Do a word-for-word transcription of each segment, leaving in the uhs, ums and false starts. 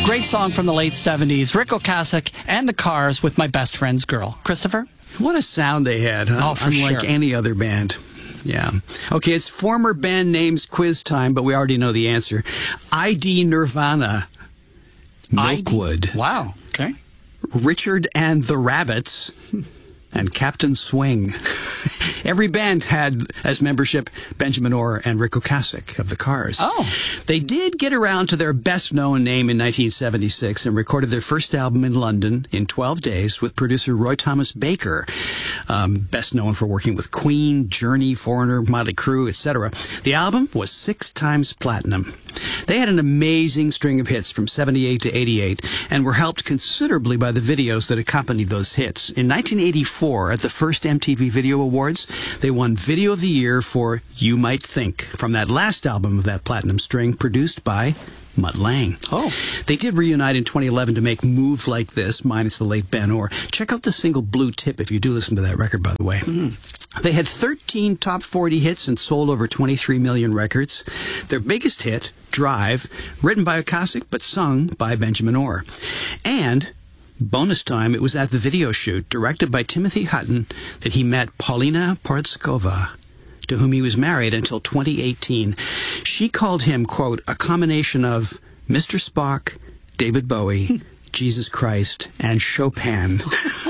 Great song from the late seventies. Ric Ocasek and the Cars with My Best Friend's Girl. Christopher? What a sound they had, huh? Oh, for Unlike sure. any other band. Yeah. Okay, it's former band names quiz time, but we already know the answer. I D Nirvana. Milkwood. I D Wow. Okay. Richard and the Rabbits. And Captain Swing. Every band had as membership Benjamin Orr and Ric Ocasek of the Cars. Oh. They did get around to their best-known name in nineteen seventy-six and recorded their first album in London in twelve days with producer Roy Thomas Baker, um, best known for working with Queen, Journey, Foreigner, Motley Crue, et cetera. The album was six times platinum. They had an amazing string of hits from seventy-eight to eighty-eight and were helped considerably by the videos that accompanied those hits. In nineteen eighty-four, at the first M T V Video Awards, they won Video of the Year for You Might Think, from that last album of that platinum string, produced by Mutt Lange. Oh. They did reunite in twenty eleven to make Move Like This, minus the late Ben Orr. Check out the single Blue Tip if you do listen to that record, by the way. Mm. They had thirteen top forty hits and sold over twenty-three million records. Their biggest hit, Drive, written by Ocasek but sung by Benjamin Orr. And bonus time, it was at the video shoot, directed by Timothy Hutton, that he met Paulina Porizkova, to whom he was married until twenty eighteen. She called him, quote, a combination of Mister Spock, David Bowie, Jesus Christ, and Chopin.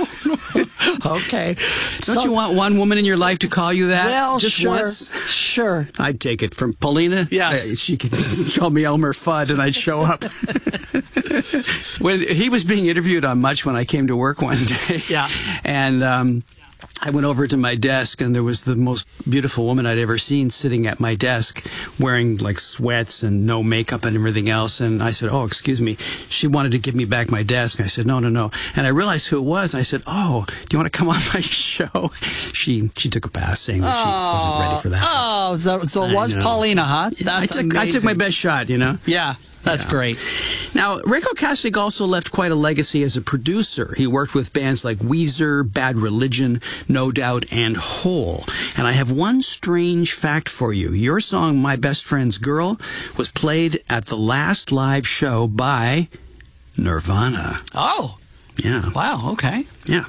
Okay. Don't So- you want one woman in your life to call you that? Well, Just sure. once? Sure. I'd take it from Paulina. Yes. Uh, she could call me Elmer Fudd and I'd show up. When he was being interviewed on Much when I came to work one day. Yeah. And um, I went over to my desk and there was the most beautiful woman I'd ever seen sitting at my desk wearing like sweats and no makeup and everything else. And I said, oh, excuse me. She wanted to give me back my desk. I said, no, no, no. And I realized who it was. I said, oh, do you want to come on my show? She she took a pass saying that she wasn't ready for that. Oh, so, so it I was know. Paulina, huh? That's I took, I took my amazing. best shot, you know? Yeah, that's Yeah. great. Now, Ric Ocasek also left quite a legacy as a producer. He worked with bands like Weezer, Bad Religion, No Doubt, and Hole. And I have one strange fact for you. Your song, My Best Friend's Girl, was played at the last live show by Nirvana. Oh, Yeah. wow, okay. Yeah.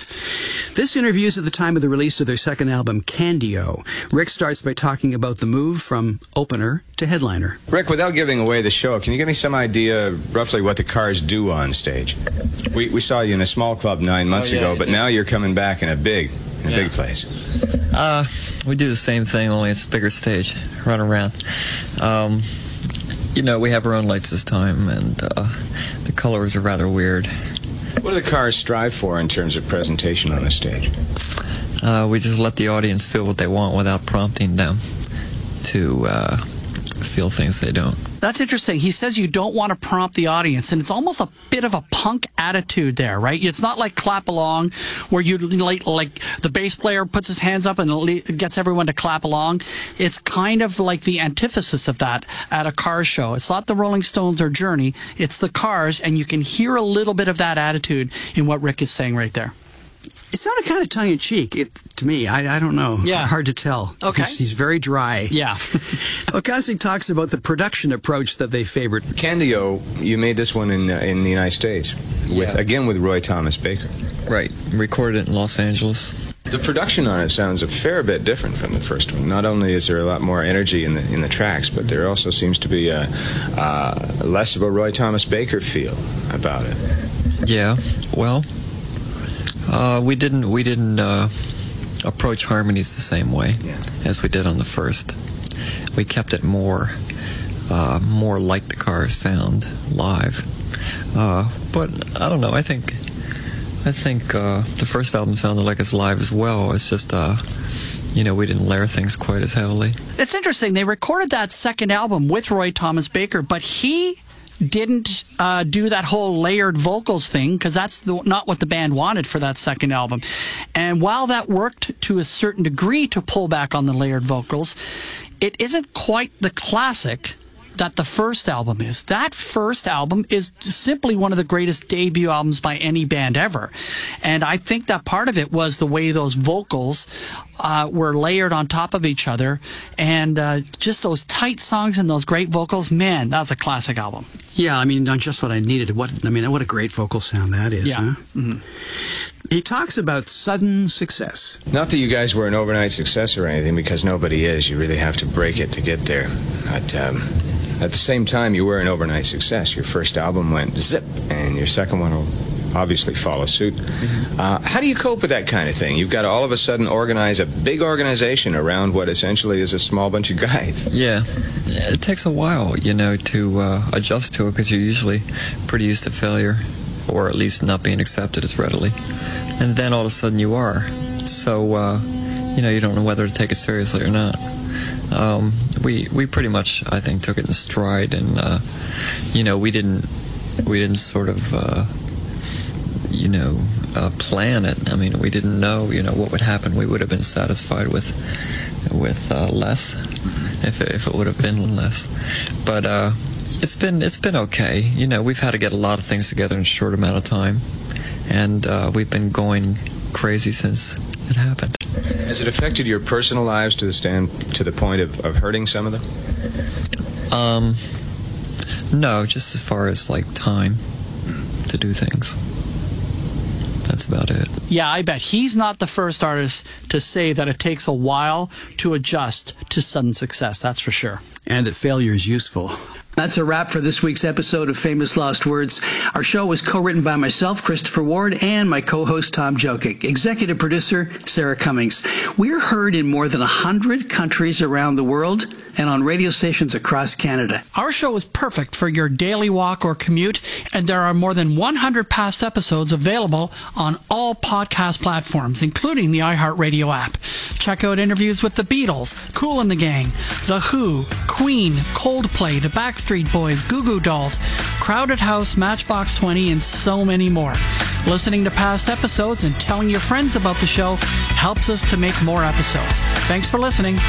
This interview is at the time of the release of their second album, Candio. Rick starts by talking about the move from opener to headliner. Rick, without giving away the show, can you give me some idea roughly what the Cars do on stage? We we saw you in a small club nine months Oh, yeah, ago, but yeah. now you're coming back in a big, in a Yeah. big place. Uh, we do the same thing, only it's a bigger stage. Run around. Um, you know, we have our own lights this time, and uh, the colors are rather weird. What do the Cars strive for in terms of presentation on the stage? Uh, we just let the audience feel what they want without prompting them to uh, feel things they don't. That's interesting. He says you don't want to prompt the audience, and it's almost a bit of a punk attitude there, right? It's not like clap along, where you like, like the bass player puts his hands up and le- gets everyone to clap along. It's kind of like the antithesis of that at a Cars show. It's not the Rolling Stones or Journey, it's the Cars, and you can hear a little bit of that attitude in what Rick is saying right there. It sounded kind of tongue-in-cheek it, to me. I, I don't know. Yeah. Hard to tell. Okay. He's, he's very dry. Yeah. Ocasek talks about the production approach that they favored. Candio, you made this one in uh, in the United States, with Yeah. again with Roy Thomas Baker. Right. Recorded it in Los Angeles. The production on it sounds a fair bit different from the first one. Not only is there a lot more energy in the in the tracks, but there also seems to be a, uh, less of a Roy Thomas Baker feel about it. Yeah. Well, uh, we didn't we didn't uh, approach harmonies the same way Yeah. as we did on the first. We kept it more uh, more like the Cars sound live. Uh, but I don't know. I think I think uh, the first album sounded like it's live as well. It's just uh, you know, we didn't layer things quite as heavily. It's interesting. They recorded that second album with Roy Thomas Baker, but he didn't uh, do that whole layered vocals thing, because that's the, not what the band wanted for that second album. And while that worked to a certain degree to pull back on the layered vocals, it isn't quite the classic that the first album is. That first album is simply one of the greatest debut albums by any band ever. And I think that part of it was the way those vocals uh, were layered on top of each other, and uh, just those tight songs and those great vocals. Man, that was a classic album. Yeah, I mean, not just what I needed. What I mean, what a great vocal sound that is, Yeah. huh? Mm-hmm. He talks about sudden success. Not that you guys were an overnight success or anything, because nobody is. You really have to break it to get there. But um, at the same time, you were an overnight success. Your first album went zip, and your second one will obviously follow suit. Mm-hmm. Uh, how do you cope with that kind of thing? You've got to all of a sudden organize a big organization around what essentially is a small bunch of guys. Yeah, it takes a while, you know, to uh, adjust to it, because you're usually pretty used to failure, or at least not being accepted as readily. And then all of a sudden you are. So, uh, you know, you don't know whether to take it seriously or not. Um, we we pretty much, I think, took it in stride, and uh, you know, we didn't we didn't sort of uh, you know uh, plan it. I mean, we didn't know, you know, what would happen. We would have been satisfied with with uh, less if it, if it would have been less. But uh, it's been it's been okay. You know, we've had to get a lot of things together in a short amount of time, and uh, we've been going crazy since it happened. Has it affected your personal lives to the stand to the point of, of hurting some of them? Um, no, just as far as like time to do things. That's about it. Yeah, I bet he's not the first artist to say that it takes a while to adjust to sudden success. That's for sure. And that failure is useful. That's a wrap for this week's episode of Famous Lost Words. Our show was co-written by myself, Christopher Ward, and my co-host, Tom Jokic. Executive producer, Sarah Cummings. We're heard in more than one hundred countries around the world and on radio stations across Canada. Our show is perfect for your daily walk or commute, and there are more than one hundred past episodes available on all podcast platforms, including the iHeartRadio app. Check out interviews with the Beatles, Kool and the Gang, The Who, Queen, Coldplay, The Backstreet Boys, Goo Goo Dolls, Crowded House, Matchbox twenty, and so many more. Listening to past episodes and telling your friends about the show helps us to make more episodes. Thanks for listening.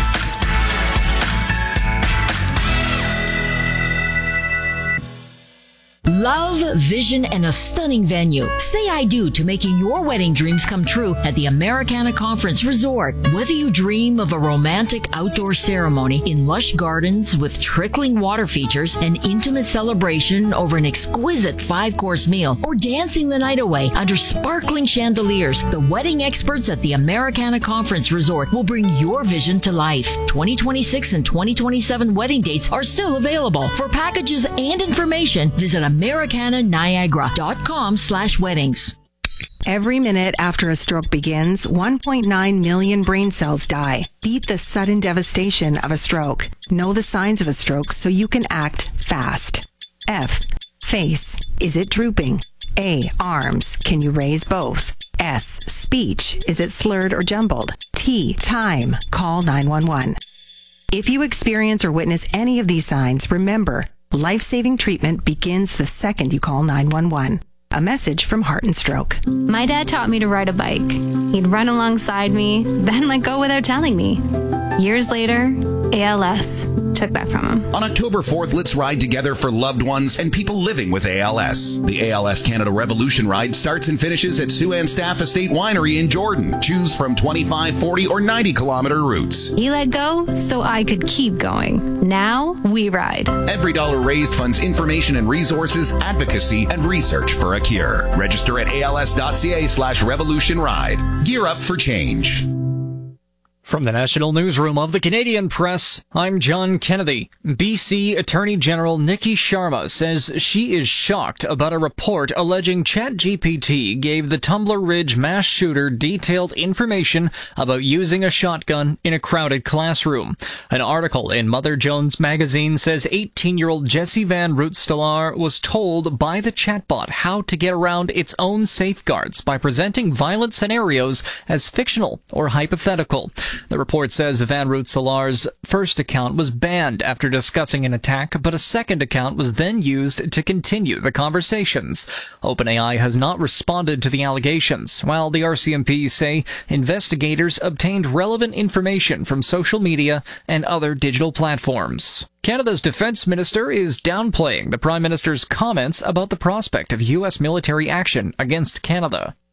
Love, vision, and a stunning venue. Say I do to making your wedding dreams come true at the Americana Conference Resort. Whether you dream of a romantic outdoor ceremony in lush gardens with trickling water features, an intimate celebration over an exquisite five-course meal, or dancing the night away under sparkling chandeliers, the wedding experts at the Americana Conference Resort will bring your vision to life. twenty twenty-six and twenty twenty-seven wedding dates are still available. For packages and information, visit Americana Niagara dot com slash weddings. Every minute after a stroke begins, one point nine million brain cells die. Beat the sudden devastation of a stroke. Know the signs of a stroke so you can act fast. F. Face. Is it drooping? A. Arms. Can you raise both? S. Speech. Is it slurred or jumbled? T. Time. Call nine one one. If you experience or witness any of these signs, remember, life-saving treatment begins the second you call nine one one. A message from Heart and Stroke. My dad taught me to ride a bike. He'd run alongside me, then let go without telling me. Years later, A L S took that from him. On October fourth, let's ride together for loved ones and people living with A L S. The A L S Canada Revolution Ride starts and finishes at Sue Ann Staff Estate Winery in Jordan. Choose from twenty-five, forty, or ninety kilometer routes. He let go so I could keep going. Now we ride. Every dollar raised funds information and resources, advocacy, and research for a cure. Register at als.ca slash revolution ride. Gear up for change. From the National Newsroom of the Canadian Press, I'm John Kennedy. B C Attorney General Nikki Sharma says she is shocked about a report alleging ChatGPT gave the Tumbler Ridge mass shooter detailed information about using a shotgun in a crowded classroom. An article in Mother Jones magazine says eighteen-year-old Jessie Van Root-Stellaar was told by the chatbot how to get around its own safeguards by presenting violent scenarios as fictional or hypothetical. The report says Van Root-Stellaar's first account was banned after discussing an attack, but a second account was then used to continue the conversations. OpenAI has not responded to the allegations, while the R C M P say investigators obtained relevant information from social media and other digital platforms. Canada's defense minister is downplaying the Prime Minister's comments about the prospect of U S military action against Canada.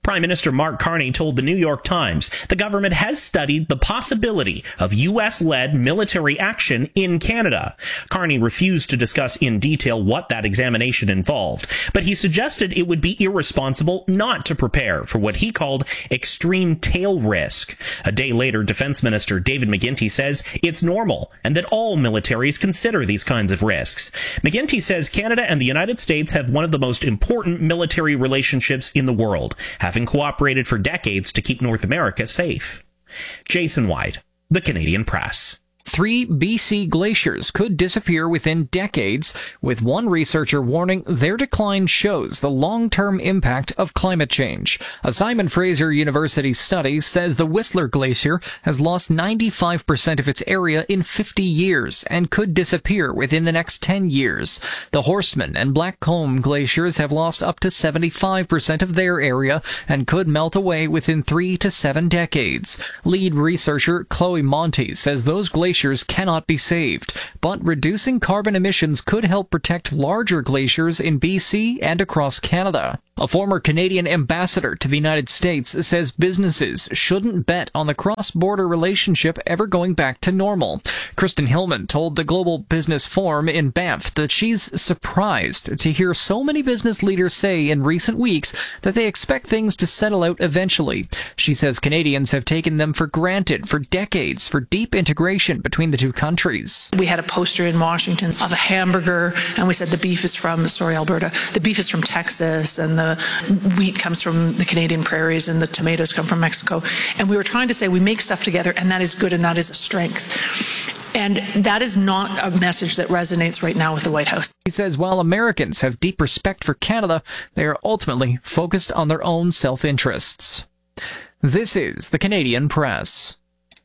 Prime Minister Mark Carney told the New York Times the government has studied the possibility of U S-led military action in Canada. Carney refused to discuss in detail what that examination involved, but he suggested it would be irresponsible not to prepare for what he called extreme tail risk. A day later, Defense Minister David McGuinty says it's normal and that all militaries consider these kinds of risks. McGuinty says Canada and the United States have one of the most important military relationships in the world, having cooperated for decades to keep North America safe. Jason White, The Canadian Press. Three B C glaciers could disappear within decades, with one researcher warning their decline shows the long-term impact of climate change. A Simon Fraser University study says the Whistler Glacier has lost ninety-five percent of its area in fifty years and could disappear within the next ten years. The Horstman and Blackcomb glaciers have lost up to seventy-five percent of their area and could melt away within three to seven decades. Lead researcher Chloe Monte says those glaciers cannot be saved, but reducing carbon emissions could help protect larger glaciers in B C and across Canada. A former Canadian ambassador to the United States says businesses shouldn't bet on the cross-border relationship ever going back to normal. Kristen Hillman told the Global Business Forum in Banff that she's surprised to hear so many business leaders say in recent weeks that they expect things to settle out eventually. She says Canadians have taken them for granted for decades for deep integration between the two countries. We had a poster in Washington of a hamburger, and we said the beef is from, sorry, Alberta, the beef is from Texas, and the wheat comes from the Canadian prairies, and the tomatoes come from Mexico. And we were trying to say we make stuff together, and that is good, and that is a strength. And that is not a message that resonates right now with the White House. He says while Americans have deep respect for Canada, they are ultimately focused on their own self-interests. This is the Canadian Press.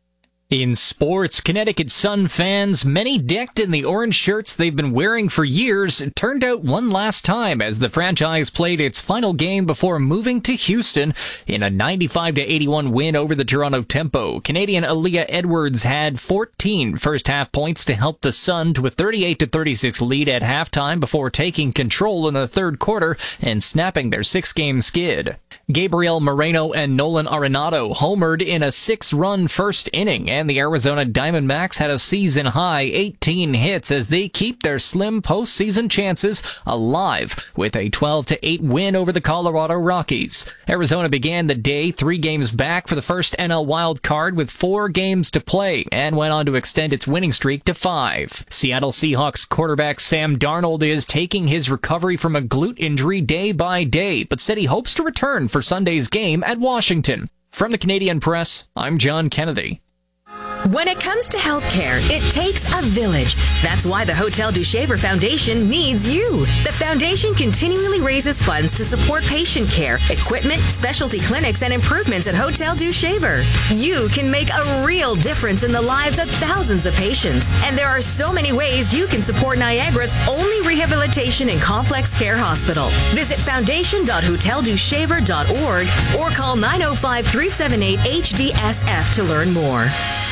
In sports, Connecticut Sun fans, many decked in the orange shirts they've been wearing for years, turned out one last time as the franchise played its final game before moving to Houston in a ninety-five to eighty-one win over the Toronto Tempo. Canadian Aaliyah Edwards had fourteen first-half points to help the Sun to a thirty-eight to thirty-six lead at halftime before taking control in the third quarter and snapping their six-game skid. Gabriel Moreno and Nolan Arenado homered in a six-run first inning, and the Arizona Diamondbacks had a season-high eighteen hits as they keep their slim postseason chances alive with a twelve to eight win over the Colorado Rockies. Arizona began the day three games back for the first N L wild card with four games to play and went on to extend its winning streak to five. Seattle Seahawks quarterback Sam Darnold is taking his recovery from a glute injury day by day, but said he hopes to return for Sunday's game at Washington. From the Canadian Press, I'm John Kennedy. When it comes to healthcare, it takes a village. That's why the Hotel du Shaver Foundation needs you. The foundation continually raises funds to support patient care, equipment, specialty clinics, and improvements at Hotel du Shaver. You can make a real difference in the lives of thousands of patients. And there are so many ways you can support Niagara's only rehabilitation and complex care hospital. Visit foundation dot hotel du shaver dot org or call nine oh five, three seven eight, H D S F to learn more.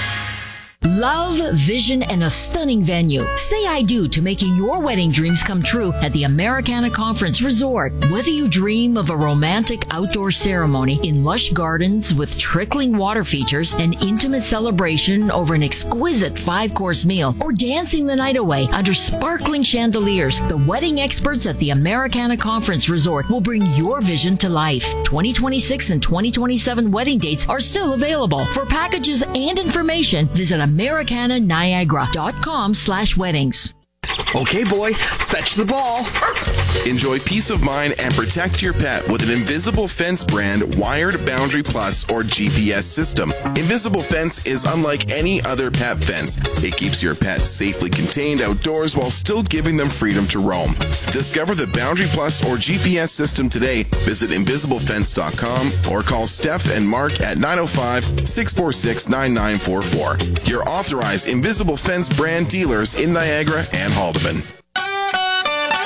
Love, vision, and a stunning venue. Say I do to making your wedding dreams come true at the Americana Conference Resort. Whether you dream of a romantic outdoor ceremony in lush gardens with trickling water features, an intimate celebration over an exquisite five-course meal, or dancing the night away under sparkling chandeliers, the wedding experts at the Americana Conference Resort will bring your vision to life. twenty twenty-six and twenty twenty-seven wedding dates are still available. For packages and information, visit Americana Niagara dot com slash weddings. Okay, boy, fetch the ball. Enjoy peace of mind and protect your pet with an Invisible Fence brand wired Boundary Plus or G P S system. Invisible Fence is unlike any other pet fence. It keeps your pet safely contained outdoors while still giving them freedom to roam. Discover the Boundary Plus or G P S system today. Visit invisible fence dot com or call Steph and Mark at nine oh five, six four six, nine nine four four. Your authorized Invisible Fence brand dealers in Niagara and Haldeman.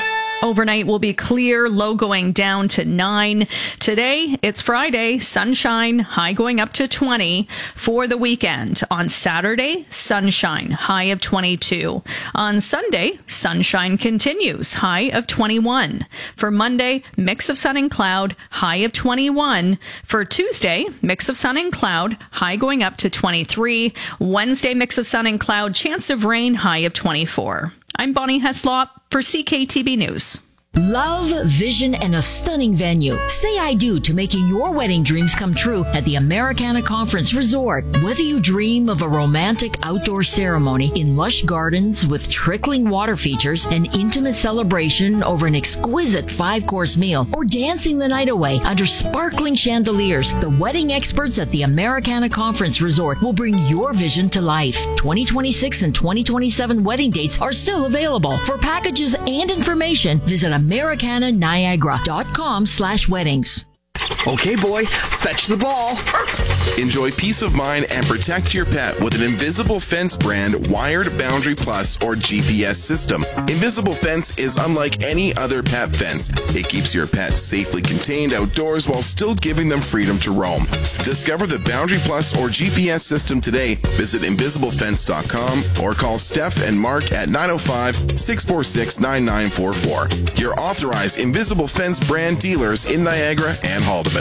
Overnight will be clear, low going down to nine. Today, it's Friday, sunshine, high going up to twenty. For the weekend, on Saturday, sunshine, high of twenty-two. On Sunday, sunshine continues, high of twenty-one. For Monday, mix of sun and cloud, high of twenty-one. For Tuesday, mix of sun and cloud, high going up to twenty-three. Wednesday, mix of sun and cloud, chance of rain, high of twenty-four. I'm Bonnie Heslop for C K T B News. Love, vision, and a stunning venue. Say I do to making your wedding dreams come true at the Americana Conference Resort. Whether you dream of a romantic outdoor ceremony in lush gardens with trickling water features, an intimate celebration over an exquisite five-course meal, or dancing the night away under sparkling chandeliers, the wedding experts at the Americana Conference Resort will bring your vision to life. twenty twenty-six and twenty twenty-seven wedding dates are still available. For packages and information, visit Americana Niagara dot com slash weddings. Okay, boy, fetch the ball. Enjoy peace of mind and protect your pet with an Invisible Fence brand Wired Boundary Plus or G P S system. Invisible Fence is unlike any other pet fence. It keeps your pet safely contained outdoors while still giving them freedom to roam. Discover the Boundary Plus or G P S system today. Visit invisible fence dot com or call Steph and Mark at nine oh five, six four six, nine nine four four. Your authorized Invisible Fence brand dealers in Niagara and Haldeman.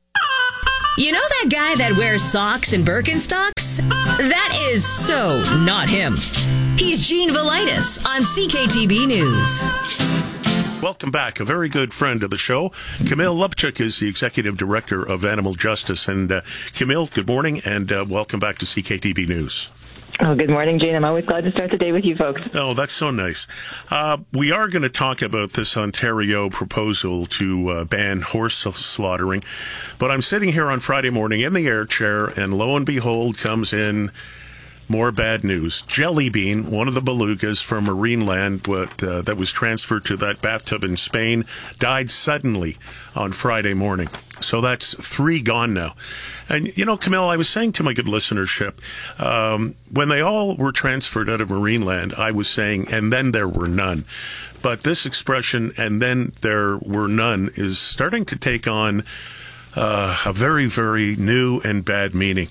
You know that guy that wears socks and Birkenstocks? That is so not him. He's Gene Velitis on C K T B News. Welcome back. A very good friend of the show. Camille Lubchuk is the Executive Director of Animal Justice. And uh, Camille, good morning, and uh, welcome back to C K T B News. Oh, good morning, Gene. I'm always glad to start the day with you folks. Oh, that's so nice. Uh, we are going to talk about this Ontario proposal to uh, ban horse slaughtering. But I'm sitting here on Friday morning in the air chair, and lo and behold comes in more bad news. Jelly Bean, one of the belugas from Marineland what, uh, that was transferred to that bathtub in Spain, died suddenly on Friday morning. So that's three gone now. And, you know, Camille, I was saying to my good listenership, um, when they all were transferred out of Marineland, I was saying, and then there were none. But this expression, and then there were none, is starting to take on uh, a very, very new and bad meaning.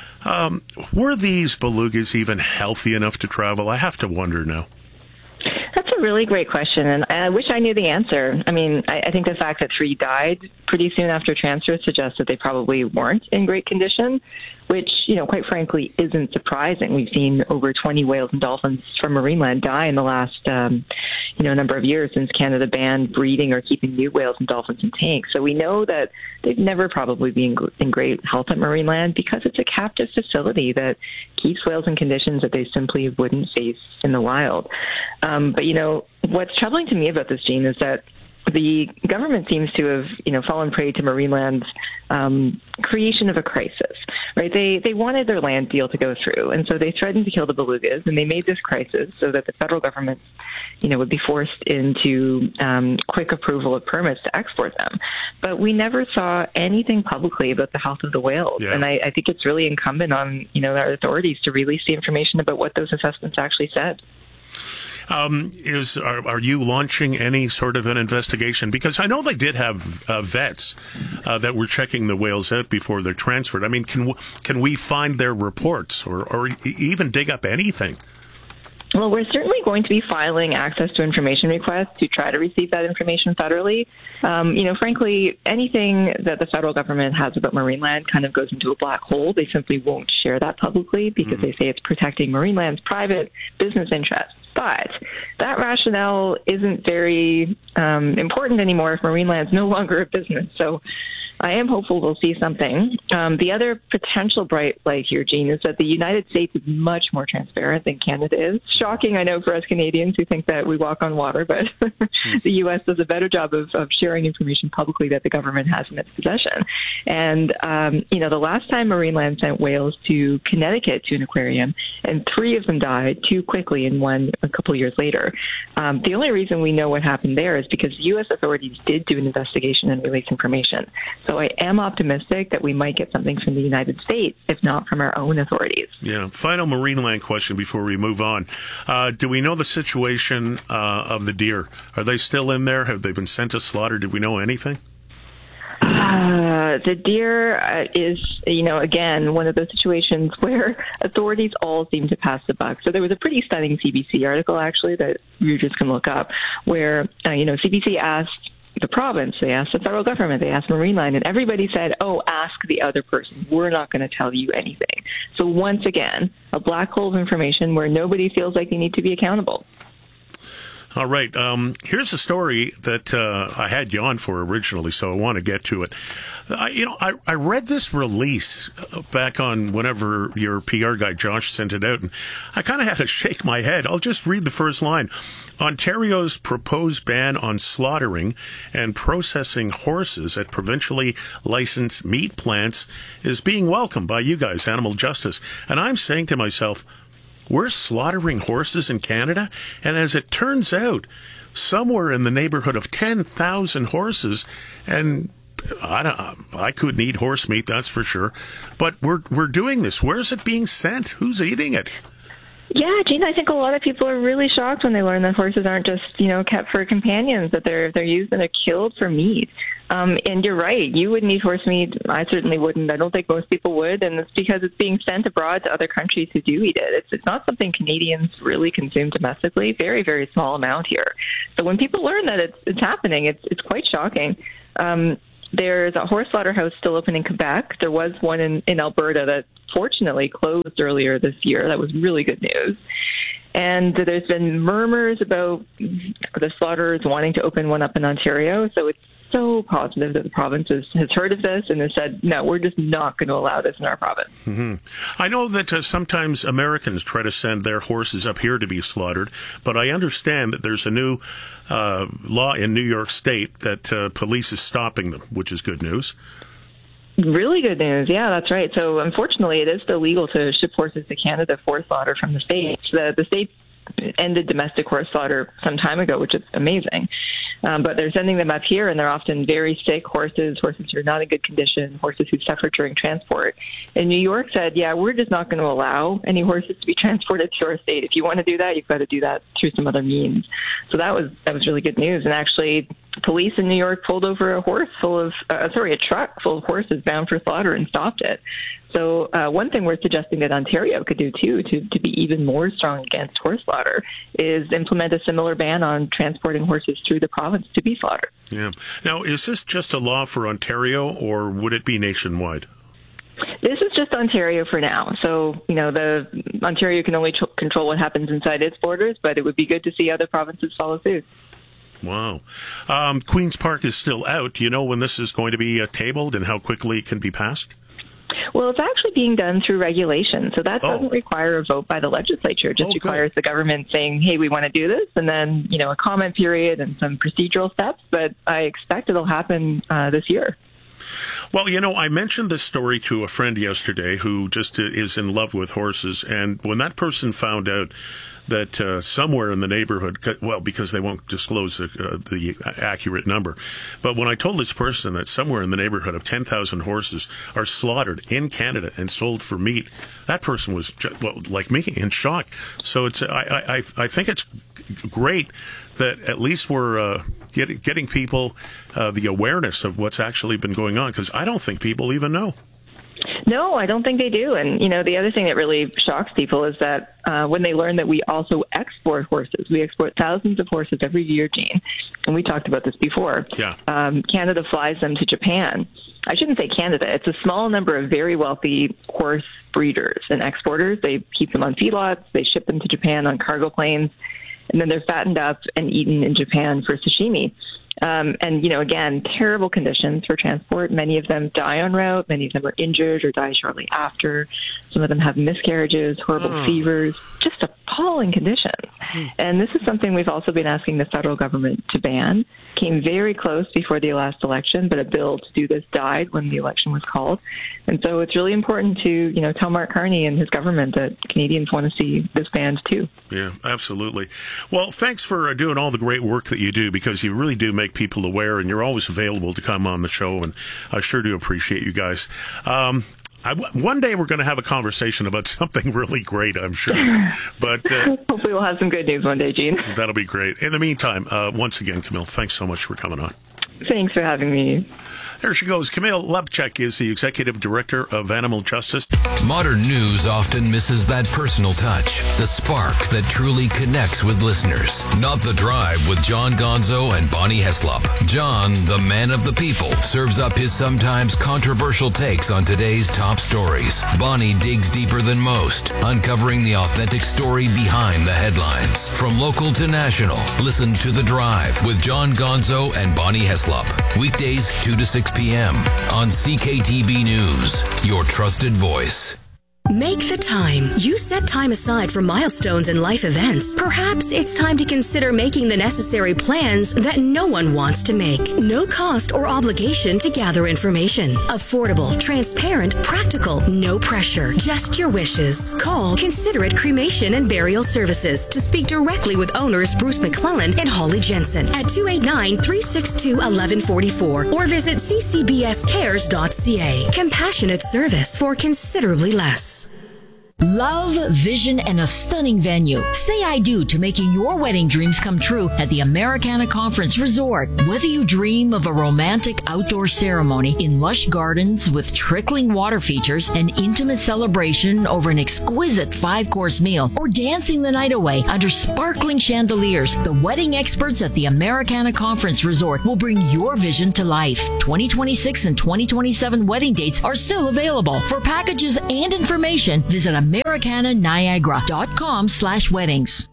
Um, were these belugas even healthy enough to travel? I have to wonder now. That's a really great question, and I wish I knew the answer. I mean, I, I think the fact that three died pretty soon after transfer suggests that they probably weren't in great condition, which, you know, quite frankly, isn't surprising. We've seen over twenty whales and dolphins from Marineland die in the last, um, you know, number of years since Canada banned breeding or keeping new whales and dolphins in tanks. So we know that they've never probably been in great health at Marineland because it's a captive facility that keeps whales in conditions that they simply wouldn't face in the wild. Um, but, you know, what's troubling to me about this, Gene, is that the government seems to have, you know, fallen prey to Marineland's um, creation of a crisis, right? They they wanted their land deal to go through, and so they threatened to kill the belugas, and they made this crisis so that the federal government, you know, would be forced into um, quick approval of permits to export them. But we never saw anything publicly about the health of the whales, yeah. and I, I think it's really incumbent on, you know, our authorities to release the information about what those assessments actually said. Um, is are, are you launching any sort of an investigation? Because I know they did have uh, vets uh, that were checking the whales out before they're transferred. I mean, can w- can we find their reports or, or even dig up anything? Well, we're certainly going to be filing access to information requests to try to receive that information federally. Um, you know, frankly, anything that the federal government has about Marineland kind of goes into a black hole. They simply won't share that publicly because mm-hmm. they say it's protecting Marineland's private business interests. But that rationale isn't very um, important anymore if Marineland's no longer a business. So I am hopeful we'll see something. Um, the other potential bright light here, Gene, is that the United States is much more transparent than Canada is. Shocking, I know, for us Canadians who think that we walk on water, but the U S does a better job of, of sharing information publicly that the government has in its possession. And, um, you know, the last time Marineland sent whales to Connecticut to an aquarium, and three of them died, two quickly and one a couple years later. Um, the only reason we know what happened there is because U S authorities did do an investigation and release information. So So I am optimistic that we might get something from the United States, if not from our own authorities. Yeah. Final Marineland question before we move on. Uh, do we know the situation uh, of the deer? Are they still in there? Have they been sent to slaughter? Did we know anything? Uh, the deer uh, is, you know, again, one of those situations where authorities all seem to pass the buck. So there was a pretty stunning C B C article, actually, that readers can look up, where, uh, you know, C B C asked the province, they asked the federal government, they asked Marineland, and everybody said, oh, ask the other person. We're not going to tell you anything. So once again, a black hole of information where nobody feels like they need to be accountable. All right. Um, here's a story that uh, I had you on for originally, so I want to get to it. I, you know, I, I read this release back on whenever your P R guy, Josh, sent it out, and I kind of had to shake my head. I'll just read the first line. Ontario's proposed ban on slaughtering and processing horses at provincially licensed meat plants is being welcomed by you guys, Animal Justice. And I'm saying to myself, we're slaughtering horses in Canada, and as it turns out, somewhere in the neighborhood of ten thousand horses, and I don't, I couldn't eat horse meat, that's for sure. But we're we're doing this. Where's it being sent? Who's eating it? Yeah, Gina, I think a lot of people are really shocked when they learn that horses aren't just, you know, kept for companions, that they're they're used and they're killed for meat. Um, and you're right, you wouldn't eat horse meat. I certainly wouldn't. I don't think most people would, and it's because it's being sent abroad to other countries who do eat it. It's, it's not something Canadians really consume domestically. Very, very small amount here. So when people learn that it's it's happening, it's it's quite shocking. Um, There's a horse slaughterhouse still open in Quebec. There was one in, in Alberta that fortunately closed earlier this year. That was really good news. And there's been murmurs about the slaughterers wanting to open one up in Ontario. So it's so positive that the province has, has heard of this and has said, no, we're just not going to allow this in our province. Mm-hmm. I know that uh, sometimes Americans try to send their horses up here to be slaughtered, but I understand that there's a new uh, law in New York State that uh, police is stopping them, which is good news. Really good news. Yeah, that's right. So unfortunately, it is still legal to ship horses to Canada for slaughter from the States. The, the States ended domestic horse slaughter some time ago, which is amazing. Um, but they're sending them up here, and they're often very sick horses, horses who are not in good condition, horses who suffer during transport. And New York said, yeah, we're just not going to allow any horses to be transported to our state. If you want to do that, you've got to do that through some other means. So that was that was really good news. And actually, police in New York pulled over a horse full of, uh, sorry, a truck full of horses bound for slaughter and stopped it. So uh, one thing we're suggesting that Ontario could do, too, to, to be even more strong against horse slaughter, is implement a similar ban on transporting horses through the province to be slaughtered. Yeah. Now, is this just a law for Ontario, or would it be nationwide? This is just Ontario for now. So, you know, the Ontario can only ch- control what happens inside its borders, but it would be good to see other provinces follow suit. Wow. Um, Queen's Park is still out. Do you know when this is going to be uh, tabled and how quickly it can be passed? Well, it's actually being done through regulation. So that Oh. doesn't require a vote by the legislature. It just Oh, good. requires the government saying, hey, we want to do this, and then, you know, a comment period and some procedural steps. But I expect it'll happen uh, this year. Well, you know, I mentioned this story to a friend yesterday who just is in love with horses. And when that person found out that uh, somewhere in the neighborhood, well, because they won't disclose the, uh, the accurate number, but when I told this person that somewhere in the neighborhood of ten thousand horses are slaughtered in Canada and sold for meat, that person was, just, well, like me, in shock. So it's I, I, I think it's great that at least we're uh, getting, getting people uh, the awareness of what's actually been going on, because I don't think people even know. No, I don't think they do. And, you know, the other thing that really shocks people is that uh, when they learn that we also export horses, we export thousands of horses every year, Gene, and we talked about this before. Yeah. Um, Canada flies them to Japan. I shouldn't say Canada. It's a small number of very wealthy horse breeders and exporters. They keep them on feedlots. They ship them to Japan on cargo planes, and then they're fattened up and eaten in Japan for sashimi. Um, and, you know, again, terrible conditions for transport. Many of them die en route. Many of them are injured or die shortly after. Some of them have miscarriages, horrible Mm. fevers. Just appalling conditions. And this is something we've also been asking the federal government to ban. Came very close before the last election, but a bill to do this died when the election was called. And so it's really important to, you know, tell Mark Carney and his government that Canadians want to see this banned too. Yeah, absolutely. Well, thanks for uh, doing all the great work that you do, because you really do make people aware, and you're always available to come on the show, and I sure do appreciate you guys. Um, I, one day we're going to have a conversation about something really great, I'm sure. But uh, hopefully we'll have some good news one day, Gene. That'll be great. In the meantime, uh, once again, Camille, thanks so much for coming on. Thanks for having me. There she goes. Camille Lubchak is the Executive Director of Animal Justice. Modern news often misses that personal touch, the spark that truly connects with listeners. Not The Drive with John Gonzo and Bonnie Heslop. John, the man of the people, serves up his sometimes controversial takes on today's top stories. Bonnie digs deeper than most, uncovering the authentic story behind the headlines. From local to national, listen to The Drive with John Gonzo and Bonnie Heslop. Weekdays two to six p.m. on C K T B News, your trusted voice. Make the time. You set time aside for milestones and life events. Perhaps it's time to consider making the necessary plans that no one wants to make. No cost or obligation to gather information. Affordable, transparent, practical, no pressure. Just your wishes. Call Considerate Cremation and Burial Services to speak directly with owners Bruce McClellan and Holly Jensen at two eight nine, three six two, one one four four or visit c c b s cares dot c a. Compassionate service for considerably less. Love, vision, and a stunning venue. Say I do to making your wedding dreams come true at the Americana Conference Resort. Whether you dream of a romantic outdoor ceremony in lush gardens with trickling water features, an intimate celebration over an exquisite five-course meal, or dancing the night away under sparkling chandeliers, the wedding experts at the Americana Conference Resort will bring your vision to life. twenty twenty-six and twenty twenty-seven wedding dates are still available. For packages and information, visit Americana Niagara dot com slash weddings.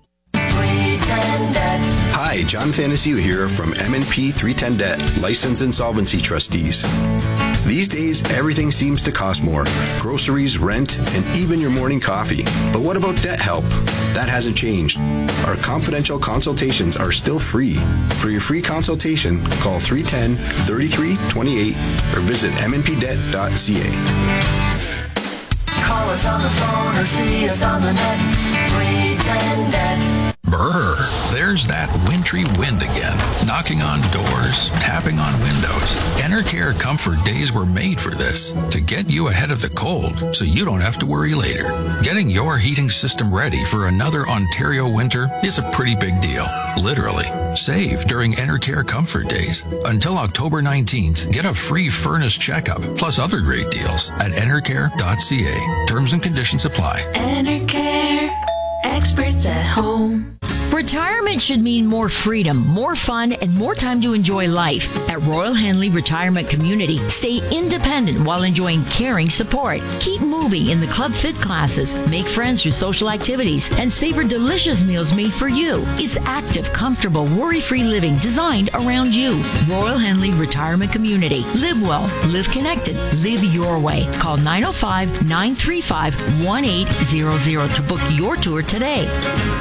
Hi, John Thanasiu here from M and P three ten Debt, Licensed Insolvency Trustees. These days, everything seems to cost more. Groceries, rent, and even your morning coffee. But what about debt help? That hasn't changed. Our confidential consultations are still free. For your free consultation, call three one zero, three three two eight or visit m n p debt dot c a. Call us on the phone or see us on the net. three ten Debt. Brr, there's that wintry wind again, knocking on doors, tapping on windows. Enercare Comfort Days were made for this, to get you ahead of the cold so you don't have to worry later. Getting your heating system ready for another Ontario winter is a pretty big deal, literally. Save during Enercare Comfort Days. Until October nineteenth, get a free furnace checkup, plus other great deals at enercare dot c a. Terms and conditions apply. Enercare, experts at home. Retirement should mean more freedom, more fun, and more time to enjoy life. At Royal Henley Retirement Community, stay independent while enjoying caring support. Keep moving in the Club Fit classes, make friends through social activities, and savor delicious meals made for you. It's active, comfortable, worry-free living designed around you. Royal Henley Retirement Community. Live well, live connected, live your way. Call nine oh five, nine three five, one eight zero zero to book your tour today.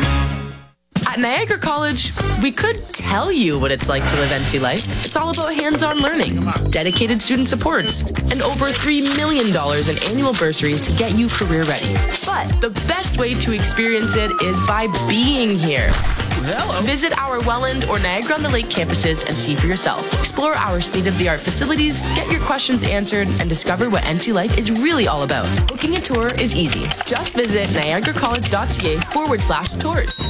At Niagara College, we could tell you what it's like to live N C life. It's all about hands-on learning, dedicated student supports, and over three million dollars in annual bursaries to get you career ready. But the best way to experience it is by being here. Hello. Visit our Welland or Niagara-on-the-Lake campuses and see for yourself. Explore our state-of-the-art facilities, get your questions answered, and discover what N C life is really all about. Booking a tour is easy. Just visit niagara college dot c a forward slash tours.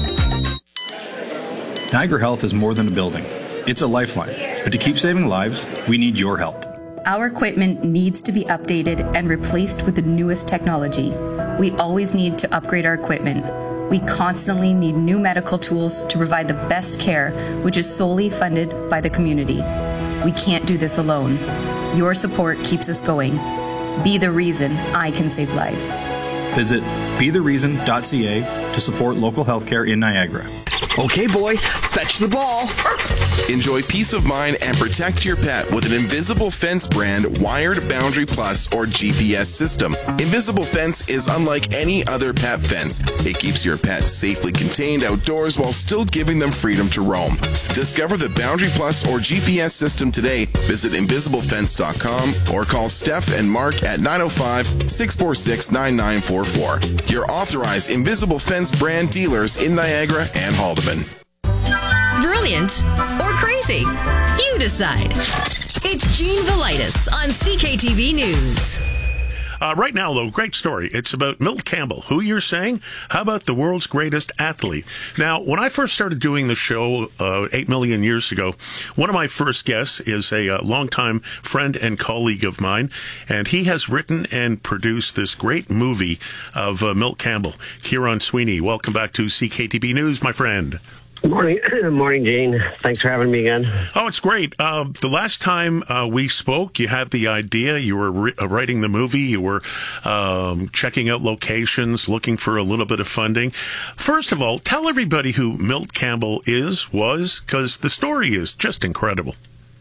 Niagara Health is more than a building. It's a lifeline. But to keep saving lives, we need your help. Our equipment needs to be updated and replaced with the newest technology. We always need to upgrade our equipment. We constantly need new medical tools to provide the best care, which is solely funded by the community. We can't do this alone. Your support keeps us going. Be the reason I can save lives. Visit be the reason dot c a to support local healthcare in Niagara. Okay, boy, fetch the ball. Enjoy peace of mind and protect your pet with an Invisible Fence brand wired Boundary Plus or G P S system. Invisible Fence is unlike any other pet fence. It keeps your pet safely contained outdoors while still giving them freedom to roam. Discover the Boundary Plus or G P S system today. Visit invisible fence dot com or call Steph and Mark at nine oh five, six four six, nine nine four four. Your authorized Invisible Fence brand dealers in Niagara and Haldeman. Brilliant or crazy? You decide. It's Gene Velitis on C K T V News. Uh, right now, though, great story. It's about Milt Campbell. Who you're saying? How about the world's greatest athlete? Now, when I first started doing the show uh, eight million years ago, one of my first guests is a uh, longtime friend and colleague of mine, and he has written and produced this great movie of uh, Milt Campbell. Kieran Sweeney, welcome back to C K T V News, my friend. Morning, morning, Gene. Thanks for having me again. Oh, it's great. Uh, the last time uh, we spoke, you had the idea. You were re- uh, writing the movie. You were um, checking out locations, looking for a little bit of funding. First of all, tell everybody who Milt Campbell is, was, because the story is just incredible.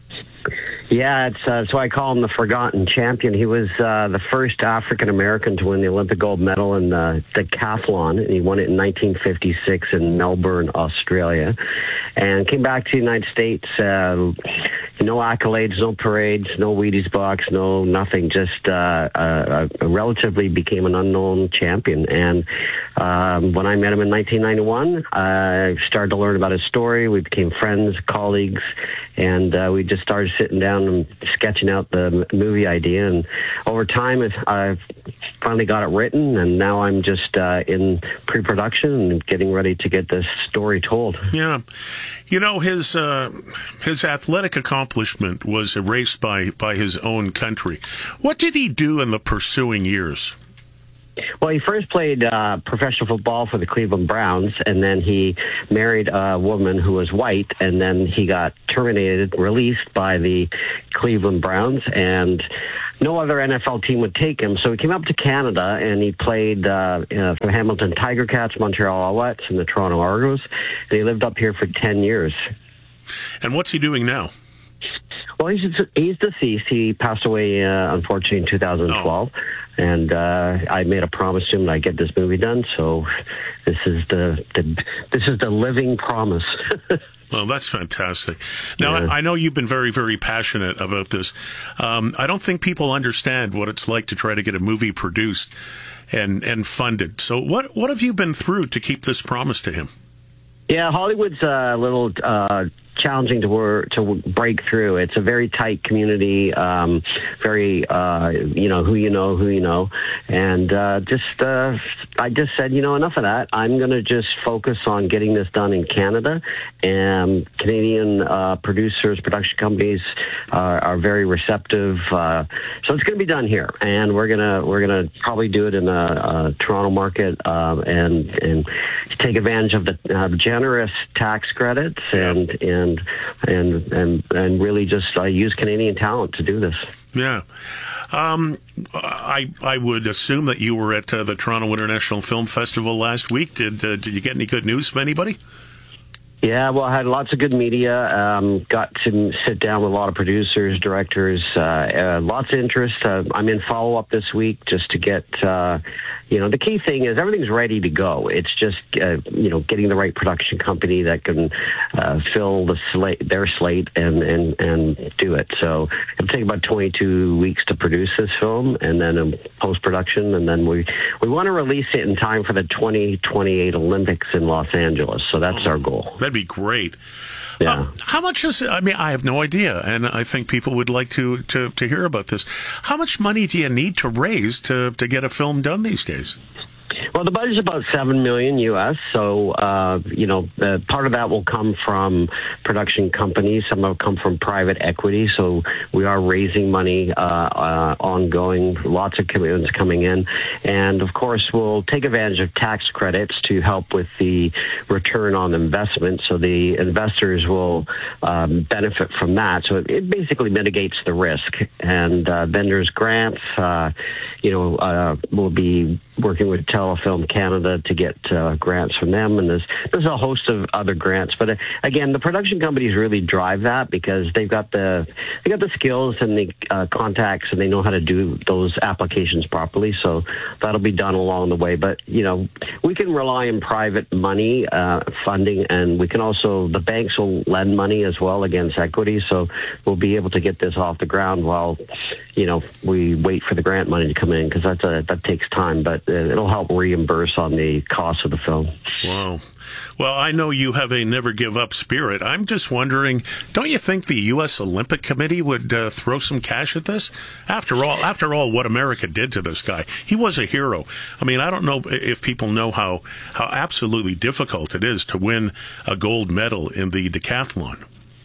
Yeah, it's uh, that's why I call him the forgotten champion. He was uh, the first African American to win the Olympic gold medal in the decathlon, and he won it in nineteen fifty-six in Melbourne, Australia, and came back to the United States. Uh, no accolades, no parades, no Wheaties box, no nothing. Just uh, uh, uh, relatively became an unknown champion. And um, when I met him in nineteen ninety-one, I started to learn about his story. We became friends, colleagues, and uh, we just started sitting down and sketching out the movie idea. And over time, I've finally got it written, and now I'm just uh, in pre-production and getting ready to get this story told. Yeah. You know, his uh, his athletic accomplishment was erased by, by his own country. What did he do in the pursuing years? Well, he first played uh, professional football for the Cleveland Browns, and then he married a woman who was white, and then he got terminated, released by the Cleveland Browns, and no other N F L team would take him. So he came up to Canada, and he played uh, uh, for the Hamilton Tiger Cats, Montreal Alouettes, and the Toronto Argos, and he lived up here for ten years. And what's he doing now? Well, he's he's deceased. He passed away, uh, unfortunately, in two thousand twelve. Oh. And uh, I made a promise to him that I'd get this movie done. So this is the, the this is the living promise. Well, that's fantastic. Now, Yeah. I, I know you've been very, very passionate about this. Um, I don't think people understand what it's like to try to get a movie produced and, and funded. So what what have you been through to keep this promise to him? Yeah, Hollywood's a little uh, challenging to work, to break through. It's a very tight community, um, very, uh, you know, who you know, who you know. And uh, just, uh, I just said, you know, enough of that. I'm going to just focus on getting this done in Canada. And Canadian uh, producers, production companies are, are very receptive. Uh, so it's going to be done here. And we're going to we're gonna probably do it in a, a Toronto market uh, and, and take advantage of the uh, generous tax credits and, and And, and and and really just uh, use Canadian talent to do this. Yeah. Um, I I would assume that you were at uh, the Toronto International Film Festival last week. Did uh, did you get any good news from anybody? Yeah, well, I had lots of good media. Um, got to sit down with a lot of producers, directors, uh, uh, lots of interest. Uh, I'm in follow-up this week just to get, uh, you know, the key thing is everything's ready to go. It's just, uh, you know, getting the right production company that can uh, fill the slate, their slate and, and, and do it. So it'll take about twenty-two weeks to produce this film, and then in post-production, and then we, we want to release it in time for the twenty twenty-eight Olympics in Los Angeles. So that's oh. our goal. That'd be great. Yeah. Um, how much is it? I mean, I have no idea, and I think people would like to, to, to hear about this. How much money do you need to raise to, to get a film done these days? Well, the budget's about seven million U S. So, uh, you know, uh, part of that will come from production companies. Some will come from private equity. So we are raising money uh, uh, ongoing. Lots of commitments coming in, and of course, we'll take advantage of tax credits to help with the return on investment. So the investors will um, benefit from that. So it, it basically mitigates the risk. And uh, vendors' grants, uh, you know, uh, will be working with Telefilm Canada to get uh, grants from them, and there's there's a host of other grants. But uh, again, the production companies really drive that because they've got the they got the skills and the uh, contacts, and they know how to do those applications properly. So that'll be done along the way. But you know, we can rely on private money uh, funding, and we can also the banks will lend money as well against equity. So we'll be able to get this off the ground while you know we wait for the grant money to come in, because that's a that takes time. But it'll help reimburse on the cost of the film. Wow. Well, I know you have a never give up spirit. I'm just wondering, don't you think the U S Olympic Committee would uh, throw some cash at this? After all, after all, what America did to this guy, he was a hero. I mean, I don't know if people know how, how absolutely difficult it is to win a gold medal in the decathlon.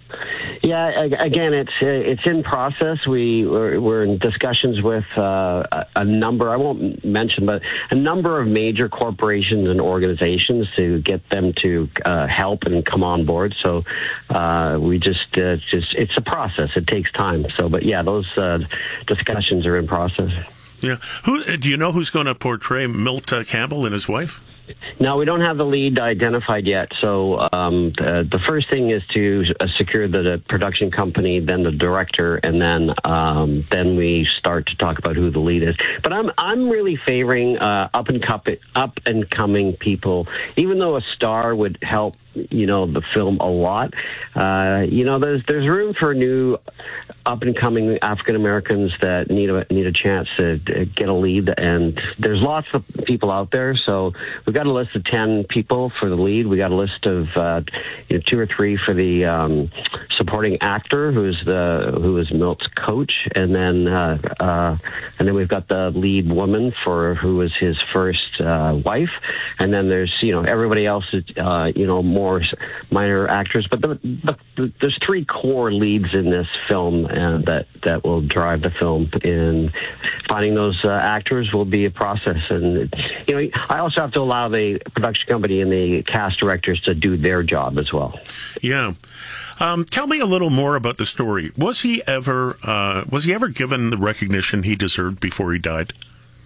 Yeah, again, it's it's in process. We we're, we're in discussions with uh, a, a number. I won't mention, but a number of major corporations and organizations to get them to uh, help and come on board. So uh, we just uh, just it's a process. It takes time. So, but yeah, those uh, discussions are in process. Yeah. Who do you know who's going to portray Milt uh, Campbell and his wife? No, we don't have the lead identified yet. So um, the, the first thing is to uh, secure the, the production company, then the director, and then um, then we start to talk about who the lead is. But I'm I'm really favoring uh, up and cup up and coming people. Even though a star would help, you know, the film a lot. Uh, you know, there's there's room for new up and coming African Americans that need a need a chance to, to get a lead. And there's lots of people out there. So we've got a list of ten people for the lead. We got a list of uh, you know two or three for the um, supporting actor, who's the who is Milt's coach, and then uh, uh, and then we've got the lead woman for who is his first uh, wife, and then there's you know everybody else is uh, you know more minor actors, but the, the, the, there's three core leads in this film, and that that will drive the film. And finding those uh, actors will be a process, and you know I also have to allow the production company and the cast directors to do their job as well. Yeah. Um, tell me a little more about the story. Was he ever uh, was he ever given the recognition he deserved before he died?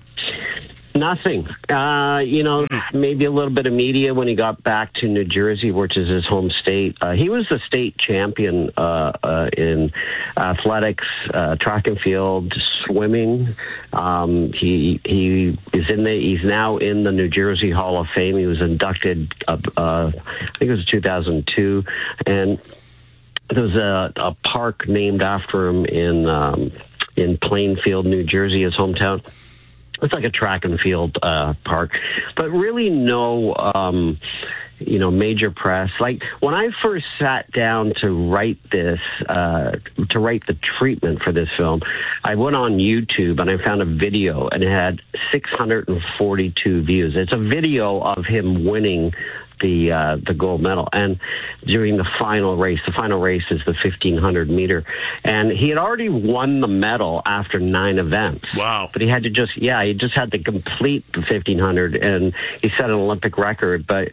Nothing. Uh, you know, maybe a little bit of media when he got back to New Jersey, which is his home state. Uh, he was the state champion uh, uh, in athletics, uh, track and field, swimming. Um, he he is in the. He's now in the New Jersey Hall of Fame. He was inducted. Uh, uh, I think it was two thousand two, and there was a, a park named after him in um, in Plainfield, New Jersey, his hometown. It's like a track and field uh, park, but really no, um, you know, major press. Like when I first sat down to write this, uh, to write the treatment for this film, I went on YouTube and I found a video, and it had six hundred forty-two views. It's a video of him winning the uh, the gold medal, and during the final race, the final race is the fifteen hundred meter, and he had already won the medal after nine events. Wow! But he had to just yeah, he just had to complete the fifteen hundred, and he set an Olympic record. But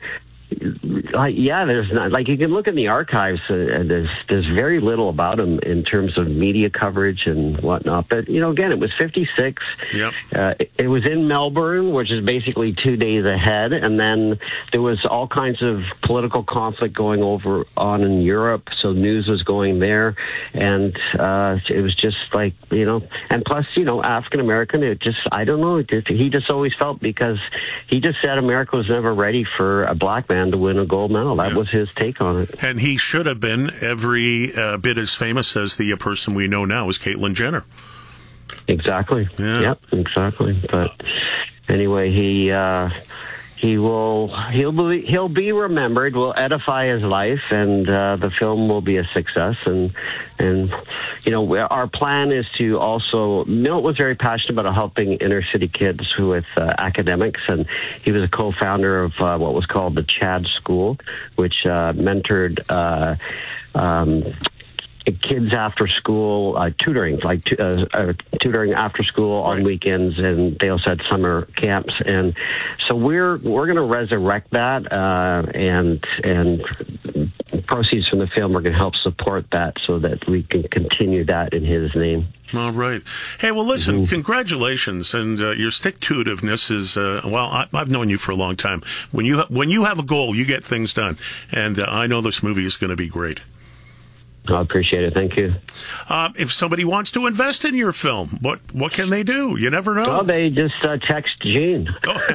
uh, yeah, there's not like you can look in the archives. Uh, there's there's very little about him in terms of media coverage and whatnot. But you know, again, it was fifty-six. Yep. Uh, it, it was in Melbourne, which is basically two days ahead, and then there was all kinds of political conflict going over on in Europe. So news was going there, and uh, it was just like you know, and plus you know, African American. It just I don't know. It just, he just always felt because he just said America was never ready for a black man to win a gold medal. That yeah. was his take on it. And he should have been every uh, bit as famous as the uh, person we know now is Caitlyn Jenner. Exactly. Yeah. Yep, exactly. But anyway, he uh, he will he'll be he'll be remembered. We'll edify his life, and uh, the film will be a success. And and you know, our plan is to also. Milt was very passionate about helping inner city kids with uh, academics, and he was a co-founder of uh, what was called the Chad School, which uh, mentored. Uh, um, kids after school uh, tutoring, like uh, uh, tutoring after school on right. weekends, and they also had summer camps. And so we're we're going to resurrect that uh, and and proceeds from the film are going to help support that so that we can continue that in his name. All right. Hey, well, listen, mm-hmm. congratulations. And uh, your stick-to-itiveness is, uh, well, I, I've known you for a long time. When you, ha- when you have a goal, you get things done. And uh, I know this movie is going to be great. I appreciate it. Thank you. Uh, if somebody wants to invest in your film, what what can they do? You never know. Oh, they just uh, text Gene.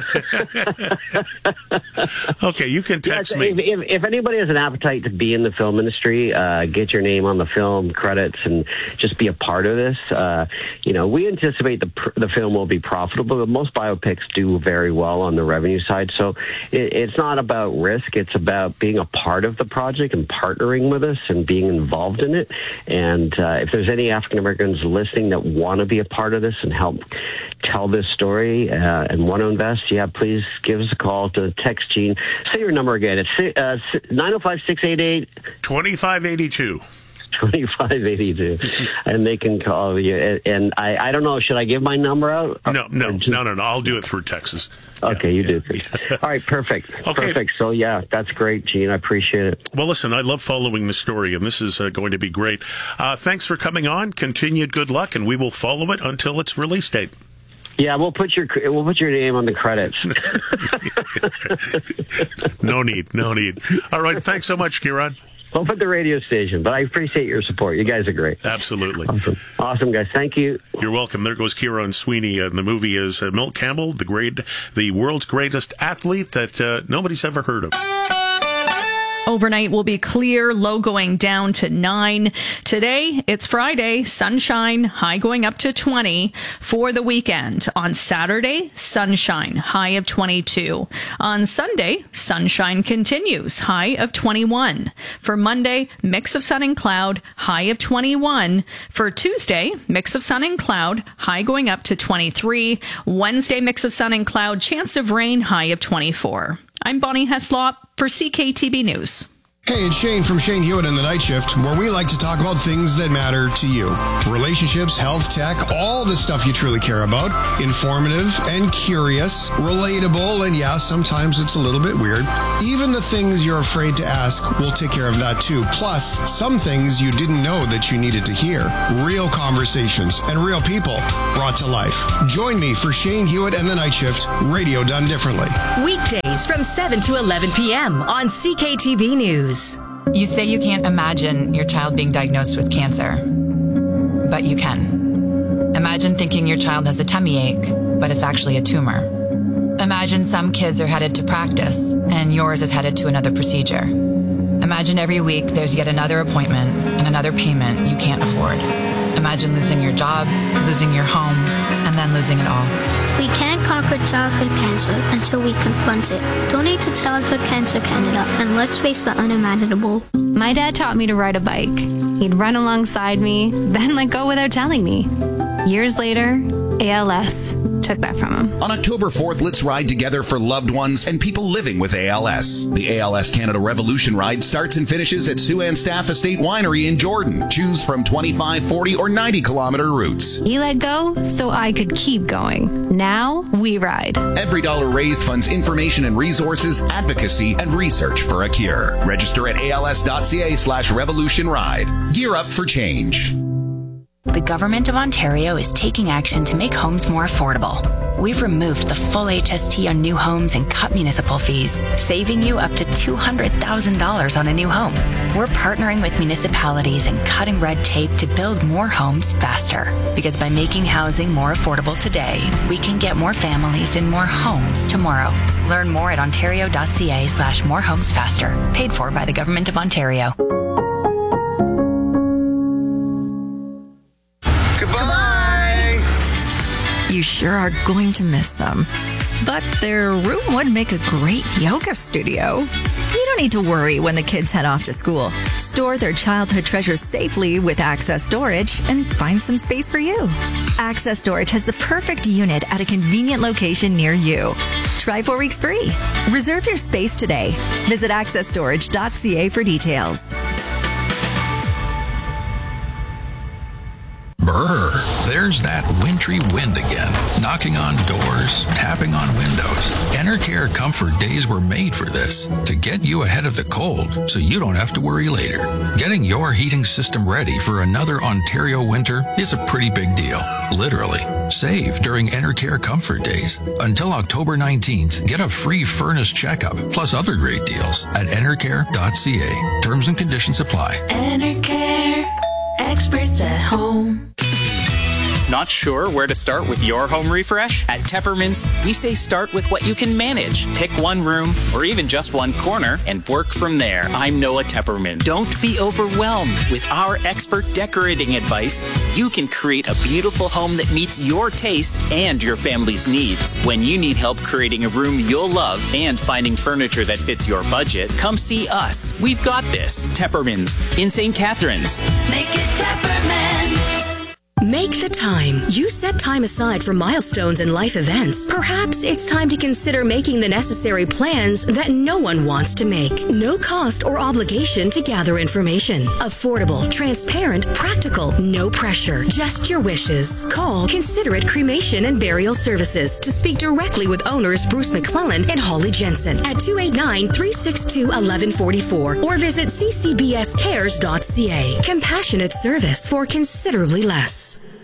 Okay, you can text yes, me. If, if, if anybody has an appetite to be in the film industry, uh, get your name on the film credits and just be a part of this. Uh, you know, we anticipate the pr- the film will be profitable, but most biopics do very well on the revenue side. So it, it's not about risk. It's about being a part of the project and partnering with us and being involved in it. And uh, if there's any African Americans listening that want to be a part of this and help tell this story uh, and want to invest, yeah, please give us a call to text Gene. Say your number again. It's uh, nine oh five, six eight eight, two five eight two. twenty-five eighty-two, and they can call you. And I, I don't know, should I give my number out? No, no, no, no, no. I'll do it through Texas. Okay, yeah, you yeah, do. Yeah. All right, perfect. Okay. Perfect. So, yeah, that's great, Gene. I appreciate it. Well, listen, I love following the story, and this is uh, going to be great. Uh, thanks for coming on. Continued good luck, and we will follow it until its release date. Yeah, we'll put your we'll put your name on the credits. No need, no need. All right, thanks so much, Kieran. We'll put the radio station, but I appreciate your support. You guys are great. Absolutely. Awesome, awesome guys. Thank you. You're welcome. There goes Kieran Sweeney. And the movie is uh, Milt Campbell, the great, the world's greatest athlete that uh, nobody's ever heard of. Overnight will be clear, low going down to nine. Today, it's Friday, sunshine, high going up to twenty. For the weekend, on Saturday, sunshine, high of twenty-two. On Sunday, sunshine continues, high of twenty-one. For Monday, mix of sun and cloud, high of twenty-one. For Tuesday, mix of sun and cloud, high going up to twenty-three. Wednesday, mix of sun and cloud, chance of rain, high of twenty-four. I'm Bonnie Heslop for C K T B News. Hey, it's Shane from Shane Hewitt in the Night Shift, where we like to talk about things that matter to you. Relationships, health, tech, all the stuff you truly care about. Informative and curious, relatable, and yeah, sometimes it's a little bit weird. Even the things you're afraid to ask, we'll take care of that too. Plus, some things you didn't know that you needed to hear. Real conversations and real people brought to life. Join me for Shane Hewitt and the Night Shift, radio done differently. Weekdays from seven to eleven p.m. on C K T B News. You say you can't imagine your child being diagnosed with cancer, but you can. Imagine thinking your child has a tummy ache, but it's actually a tumor. Imagine some kids are headed to practice, and yours is headed to another procedure. Imagine every week there's yet another appointment and another payment you can't afford. Imagine losing your job, losing your home, and then losing it all. We can't conquer childhood cancer until we confront it. Donate to Childhood Cancer Canada and let's face the unimaginable. My dad taught me to ride a bike. He'd run alongside me, then let go without telling me. Years later, A L S took that from him. On October fourth, let's ride together for loved ones and people living with A L S. The A L S Canada Revolution Ride starts and finishes at Siouxland Staff Estate Winery in Jordan. Choose from twenty-five, forty, or ninety kilometer routes. He let go so I could keep going. Now we ride. Every dollar raised funds information and resources, advocacy, and research for a cure. Register at als.ca slash revolution ride. Gear up for change. The Government of Ontario is taking action to make homes more affordable. We've removed the full H S T on new homes and cut municipal fees, saving you up to two hundred thousand dollars on a new home. We're partnering with municipalities and cutting red tape to build more homes faster. Because by making housing more affordable today, we can get more families in more homes tomorrow. Learn more at ontario.ca slash more homes faster. Paid for by the Government of Ontario. You sure are going to miss them. But their room would make a great yoga studio. You don't need to worry when the kids head off to school. Store their childhood treasures safely with Access Storage and find some space for you. Access Storage has the perfect unit at a convenient location near you. Try four weeks free. Reserve your space today. Visit access storage dot c a for details. Brr, there There's that wintry wind again, knocking on doors, tapping on windows. Enercare Comfort Days were made for this, to get you ahead of the cold so you don't have to worry later. Getting your heating system ready for another Ontario winter is a pretty big deal. Literally. Save during Enercare Comfort Days. Until October nineteenth, get a free furnace checkup plus other great deals at enercare dot c a. Terms and conditions apply. Enercare, experts at home. Not sure where to start with your home refresh? At Tepperman's, we say start with what you can manage. Pick one room or even just one corner and work from there. I'm Noah Tepperman. Don't be overwhelmed. With our expert decorating advice, you can create a beautiful home that meets your taste and your family's needs. When you need help creating a room you'll love and finding furniture that fits your budget, come see us. We've got this. Tepperman's in Saint Catharines. Make it Tepperman's. Make the time. You set time aside for milestones and life events. Perhaps it's time to consider making the necessary plans that no one wants to make. No cost or obligation to gather information. Affordable, transparent, practical, no pressure. Just your wishes. Call Considerate Cremation and Burial Services to speak directly with owners Bruce McClellan and Holly Jensen at two eight nine, three six two, one one four four or visit c c b s cares dot c a. Compassionate service for considerably less.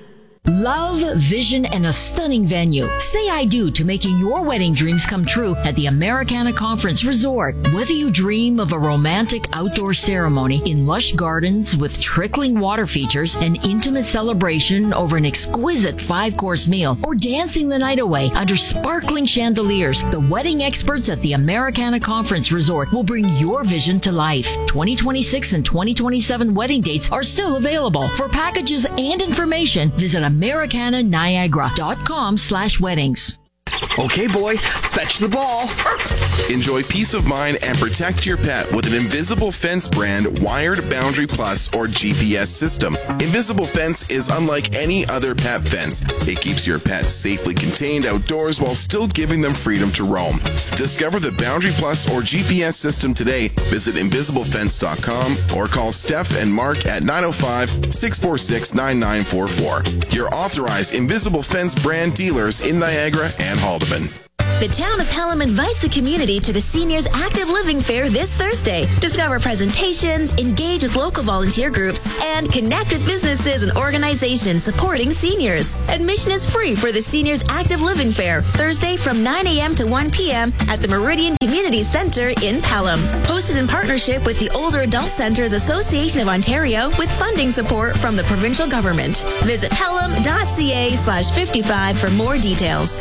Love, vision, and a stunning venue. Say I do to making your wedding dreams come true at the Americana Conference Resort. Whether you dream of a romantic outdoor ceremony in lush gardens with trickling water features, an intimate celebration over an exquisite five-course meal, or dancing the night away under sparkling chandeliers, the wedding experts at the Americana Conference Resort will bring your vision to life. twenty twenty-six and twenty twenty-seven wedding dates are still available. For packages and information, visit Americana Niagara dot com slash weddings. Okay, boy, fetch the ball. Enjoy peace of mind and protect your pet with an Invisible Fence brand Wired Boundary Plus or G P S system. Invisible Fence is unlike any other pet fence. It keeps your pet safely contained outdoors while still giving them freedom to roam. Discover the Boundary Plus or G P S system today. Visit invisible fence dot com or call Steph and Mark at nine oh five, six four six, nine nine four four. Your authorized Invisible Fence brand dealers in Niagara and Haldeman. The town of Pelham invites the community to the Seniors Active Living Fair this Thursday. Discover presentations, engage with local volunteer groups, and connect with businesses and organizations supporting seniors. Admission is free for the Seniors Active Living Fair, Thursday from nine a.m. to one p.m. at the Meridian Community Center in Pelham. Hosted in partnership with the Older Adult Centers Association of Ontario with funding support from the provincial government. Visit pelham.ca slash 55 for more details.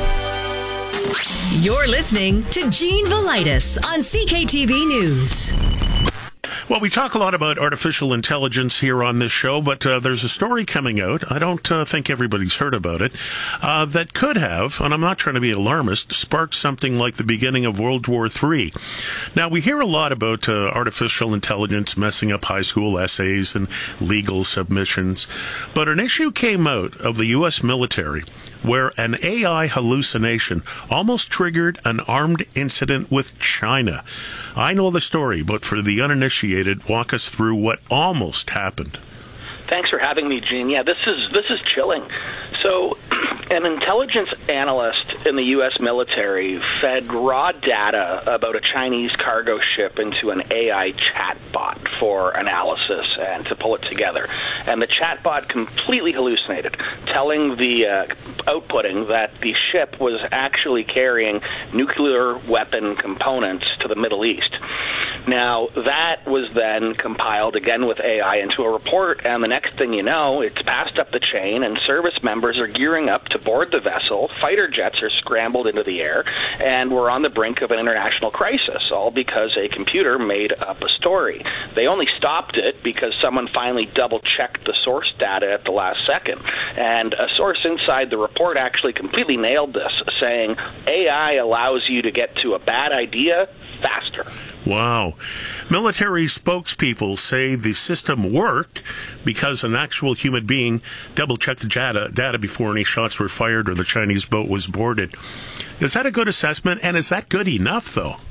You're listening to Gene Velitis on C K T V News. Well, we talk a lot about artificial intelligence here on this show, but uh, there's a story coming out. I don't uh, think everybody's heard about it. Uh, that could have, and I'm not trying to be alarmist, sparked something like the beginning of World War Three. Now, we hear a lot about uh, artificial intelligence messing up high school essays and legal submissions, but an issue came out of the U S military where an A I hallucination almost triggered an armed incident with China. I know the story, but for the uninitiated, walk us through what almost happened. Thanks for having me, Gene. Yeah, this is this is chilling. So, an intelligence analyst in the U S military fed raw data about a Chinese cargo ship into an A I chatbot for analysis and to pull it together. And the chatbot completely hallucinated, telling the uh, outputting that the ship was actually carrying nuclear weapon components to the Middle East. Now, that was then compiled again with A I into a report, and the next thing you know, it's passed up the chain, and service members are gearing up to board the vessel. Fighter jets are scrambled into the air, and we're on the brink of an international crisis, all because a computer made up a story. They only stopped it because someone finally double-checked the source data at the last second. And a source inside the report actually completely nailed this, saying A I allows you to get to a bad idea faster. Wow. Military spokespeople say the system worked because an actual human being double-checked the data, data before any shots were fired or the Chinese boat was boarded. Is that a good assessment? And is that good enough, though?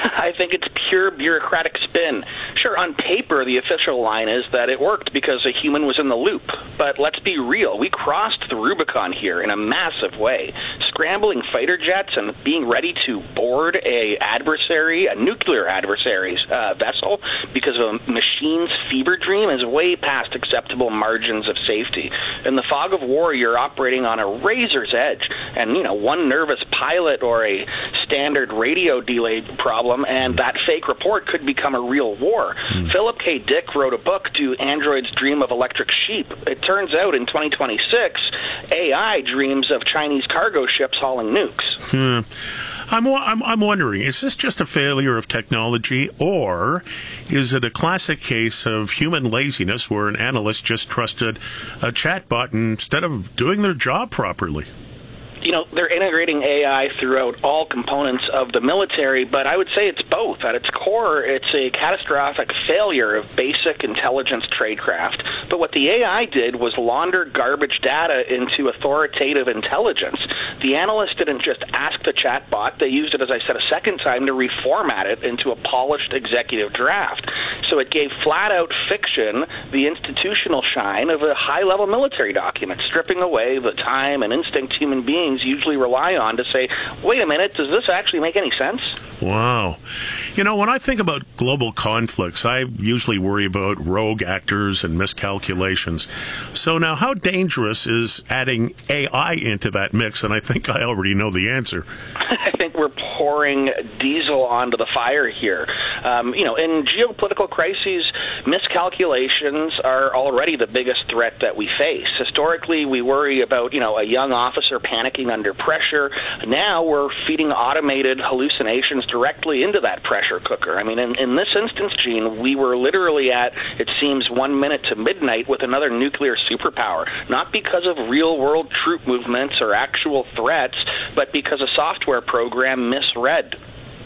I think it's pure bureaucratic spin. Sure, on paper, the official line is that it worked because a human was in the loop. But let's be real. We crossed the Rubicon here in a massive way. Scrambling fighter jets and being ready to board a adversary, a nuclear adversary's uh, vessel because of a machine's fever dream is way past acceptable margins of safety. In the fog of war, you're operating on a razor's edge. And, you know, one nervous pilot or a standard radio delay problem, and that fake report could become a real war. Mm. Philip K. Dick wrote a book, Do Androids Dream of Electric Sheep? It turns out in twenty twenty-six, A I dreams of Chinese cargo ships hauling nukes. Hmm. I'm, I'm, I'm wondering, is this just a failure of technology, or is it a classic case of human laziness where an analyst just trusted a chatbot instead of doing their job properly? You know, they're integrating A I throughout all components of the military, but I would say it's both. At its core, it's a catastrophic failure of basic intelligence tradecraft. But what the A I did was launder garbage data into authoritative intelligence. The analyst didn't just ask the chatbot. They used it, as I said, a second time to reformat it into a polished executive draft. So it gave flat-out fiction the institutional shine of a high-level military document, stripping away the time and instinct human beings usually rely on to say, wait a minute, does this actually make any sense? Wow. You know, when I think about global conflicts, I usually worry about rogue actors and miscalculations. So now, how dangerous is adding A I into that mix? And I think I already know the answer. I think we're pouring diesel onto the fire here. Um, you know, in geopolitical crises, miscalculations are already the biggest threat that we face. Historically, we worry about, you know, a young officer panicking under pressure. Now we're feeding automated hallucinations directly into that pressure cooker. I mean, in, in this instance, Gene, we were literally at, it seems, one minute to midnight with another nuclear superpower, not because of real-world troop movements or actual threats, but because a software program misread.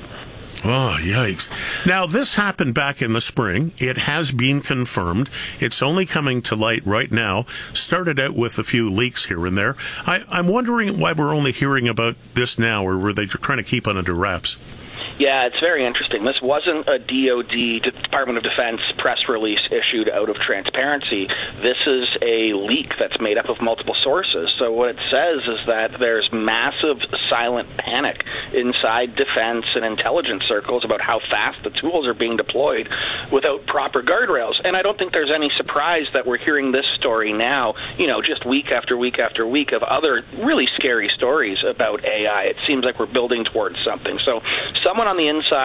Oh, yikes. Now, this happened back in the spring. It has been confirmed. It's only coming to light right now. Started out with a few leaks here and there. I, I'm wondering why we're only hearing about this now, or were they trying to keep it under wraps? Yeah, it's very interesting. This wasn't a D O D, Department of Defense, press release issued out of transparency. This is a leak that's made up of multiple sources. So what it says is that there's massive silent panic inside defense and intelligence circles about how fast the tools are being deployed without proper guardrails. And I don't think there's any surprise that we're hearing this story now, you know, just week after week after week of other really scary stories about A I. It seems like we're building towards something. So someone on the inside